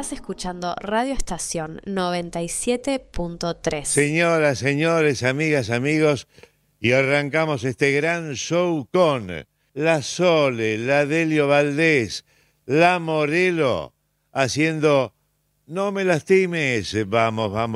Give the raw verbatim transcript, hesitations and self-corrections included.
Estás escuchando Radio Estación noventa y siete punto tres. Señoras, señores, amigas, amigos, y arrancamos este gran show con la Sole, la Delio Valdés, la Morelo, haciendo No me lastimes. Vamos, vamos.